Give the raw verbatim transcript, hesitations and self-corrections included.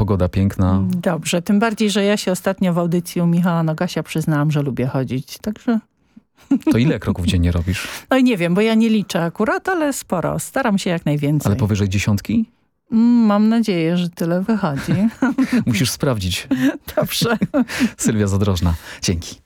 pogoda piękna. Dobrze, tym bardziej, że ja się ostatnio w audycji u Michała Nogasia przyznałam, że lubię chodzić, także... To ile kroków dziennie robisz? No i nie wiem, bo ja nie liczę akurat, ale sporo. Staram się jak najwięcej. Ale powyżej dziesiątki? Mam nadzieję, że tyle wychodzi. Musisz sprawdzić. Dobrze. Sylwia Zadrożna, dzięki.